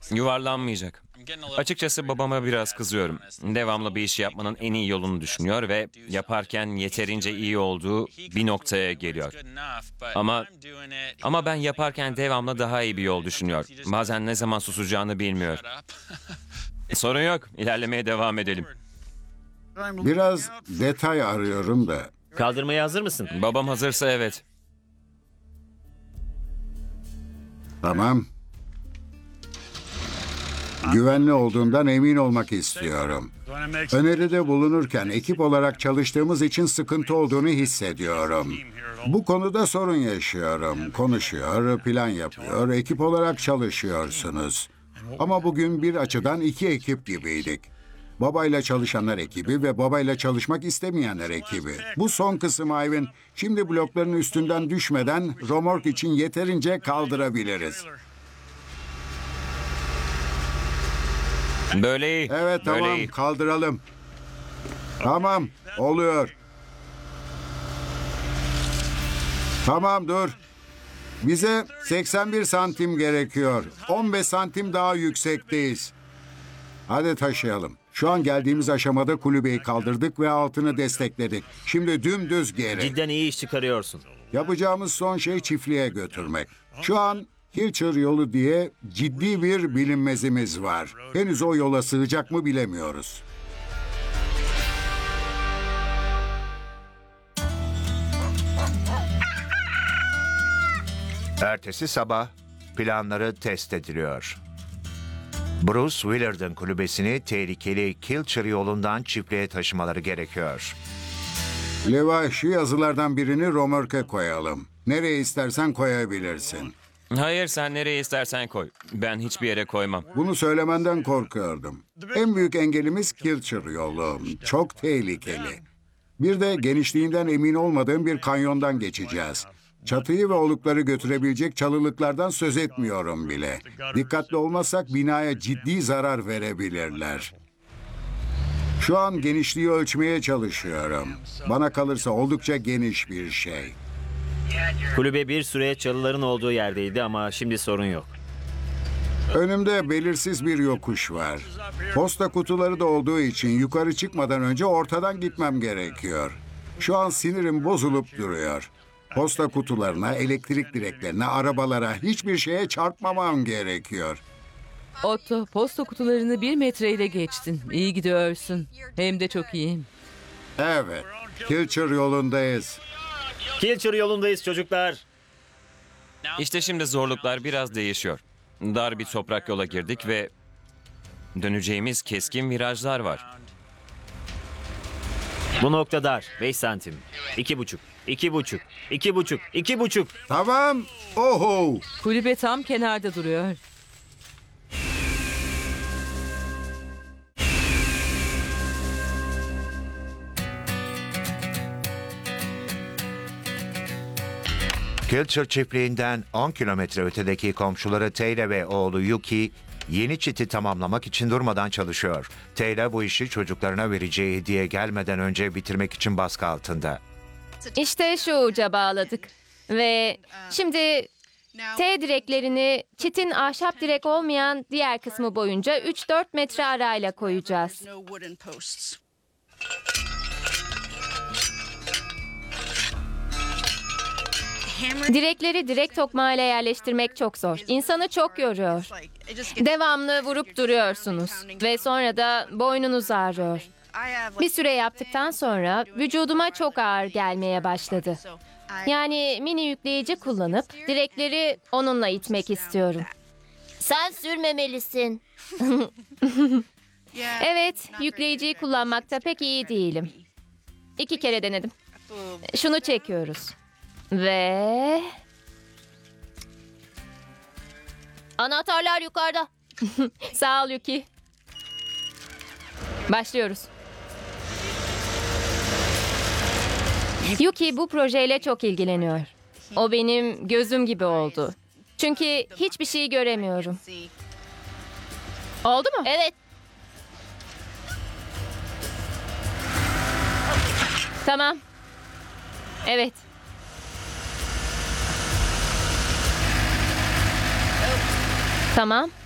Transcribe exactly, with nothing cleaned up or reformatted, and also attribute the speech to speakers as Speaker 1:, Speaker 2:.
Speaker 1: Yuvarlanmayacak. Açıkçası babama biraz kızıyorum. Devamlı bir iş yapmanın en iyi yolunu düşünüyor ve yaparken yeterince iyi olduğu bir noktaya geliyor. Ama ama ben yaparken devamlı daha iyi bir yol düşünüyor. Bazen ne zaman susacağını bilmiyor. Sorun yok. İlerlemeye devam edelim.
Speaker 2: Biraz detay arıyorum da.
Speaker 3: Kaldırmaya hazır mısın?
Speaker 1: Babam hazırsa evet.
Speaker 2: Tamam. Güvenli olduğundan emin olmak istiyorum. Öneride bulunurken ekip olarak çalıştığımız için sıkıntı olduğunu hissediyorum. Bu konuda sorun yaşıyorum. Konuşuyor, plan yapıyor, ekip olarak çalışıyorsunuz. Ama bugün bir açıdan iki ekip gibiydik. Babayla çalışanlar ekibi ve babayla çalışmak istemeyenler ekibi. Bu son kısım Ivan. Şimdi blokların üstünden düşmeden romork için yeterince kaldırabiliriz.
Speaker 1: Böyle iyi.
Speaker 2: Evet
Speaker 1: Böyle
Speaker 2: tamam
Speaker 1: iyi.
Speaker 2: kaldıralım. Tamam oluyor. Tamam dur. Bize seksen bir santim gerekiyor. on beş santim daha yüksekteyiz. Hadi taşıyalım. Şu an geldiğimiz aşamada kulübeyi kaldırdık ve altını destekledik. Şimdi dümdüz geri.
Speaker 3: Cidden iyi iş çıkarıyorsun.
Speaker 2: Yapacağımız son şey çiftliğe götürmek. Şu an Kilcher yolu diye ciddi bir bilinmezimiz var. Henüz o yola sığacak mı bilemiyoruz.
Speaker 4: Ertesi sabah planları test ediliyor. Bruce Willard'ın kulübesini tehlikeli Kilcher yolundan çiftliğe taşımaları gerekiyor.
Speaker 2: Levi, şu yazılardan birini romörke koyalım. Nereye istersen koyabilirsin.
Speaker 1: Hayır, sen nereye istersen koy. Ben hiçbir yere koymam.
Speaker 2: Bunu söylemenden korkuyordum. En büyük engelimiz Kilcher yolu. Çok tehlikeli. Bir de genişliğinden emin olmadığım bir kanyondan geçeceğiz. Çatıyı ve olukları götürebilecek çalılıklardan söz etmiyorum bile. Dikkatli olmazsak binaya ciddi zarar verebilirler. Şu an genişliği ölçmeye çalışıyorum. Bana kalırsa oldukça geniş bir şey.
Speaker 3: Kulübe bir süre çalıların olduğu yerdeydi ama şimdi sorun yok.
Speaker 2: Önümde belirsiz bir yokuş var. Posta kutuları da olduğu için yukarı çıkmadan önce ortadan gitmem gerekiyor. Şu an sinirim bozulup duruyor. Posta kutularına, elektrik direklerine, arabalara, hiçbir şeye çarpmamam gerekiyor.
Speaker 5: Otto, posta kutularını bir metreyle geçtin. İyi gidiyorsun. Hem de çok iyi.
Speaker 2: Evet, Kilcher yolundayız.
Speaker 3: Kilcher yolundayız çocuklar.
Speaker 1: İşte şimdi zorluklar biraz değişiyor. Dar bir toprak yola girdik ve döneceğimiz keskin virajlar var.
Speaker 3: Bu nokta dar. beş santim. iki buçuk. iki buçuk. iki buçuk. iki buçuk.
Speaker 2: Tamam, oho!
Speaker 5: Kulübe tam kenarda duruyor.
Speaker 4: Kilcher çiftliğinden on kilometre ötedeki komşuları Taylor ve oğlu Yuki yeni çiti tamamlamak için durmadan çalışıyor. Taylor bu işi çocuklarına vereceği hediye gelmeden önce bitirmek için baskı altında.
Speaker 6: İşte şu uca bağladık. Ve şimdi T direklerini çitin ahşap direk olmayan diğer kısmı boyunca üç dört metre arayla koyacağız. Direkleri direk tokmağıyla yerleştirmek çok zor. İnsanı çok yoruyor. Devamlı vurup duruyorsunuz ve sonra da boynunuz ağrıyor. Bir süre yaptıktan sonra vücuduma çok ağır gelmeye başladı. Yani mini yükleyici kullanıp direkleri onunla itmek istiyorum.
Speaker 7: Sen sürmemelisin.
Speaker 6: Evet, yükleyiciyi kullanmakta pek iyi değilim. İki kere denedim. Şunu çekiyoruz. Ve...
Speaker 7: Anahtarlar yukarıda.
Speaker 6: Sağ ol Yuki. Başlıyoruz. Yuki bu projeyle çok ilgileniyor. O benim gözüm gibi oldu. Çünkü hiçbir şey göremiyorum. Oldu mu?
Speaker 7: Evet.
Speaker 6: Tamam. Evet. Tamam.